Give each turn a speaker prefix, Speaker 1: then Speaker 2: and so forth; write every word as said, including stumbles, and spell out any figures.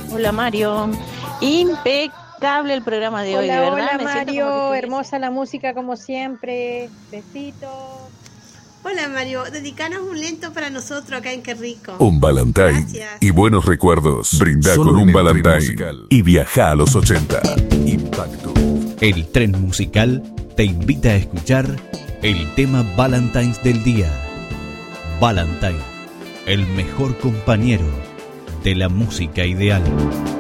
Speaker 1: Hola Mario, impecable el programa de hoy, de
Speaker 2: Hola,
Speaker 1: verdad.
Speaker 2: hola
Speaker 1: Me siento como que
Speaker 2: Mario,
Speaker 1: estuviese.
Speaker 2: hermosa la música como siempre. Besitos.
Speaker 3: Hola Mario, dedicanos un lento para nosotros acá en Qué Rico.
Speaker 4: Un Valentine
Speaker 3: Gracias.
Speaker 4: y buenos recuerdos. Brinda
Speaker 5: Solo
Speaker 4: con
Speaker 5: en
Speaker 4: un
Speaker 5: el tren
Speaker 4: Valentine
Speaker 5: musical.
Speaker 4: y viaja a los ochenta. Impacto.
Speaker 6: El tren musical te invita a escuchar el tema Valentine's del día. Valentine, el mejor compañero de la música ideal.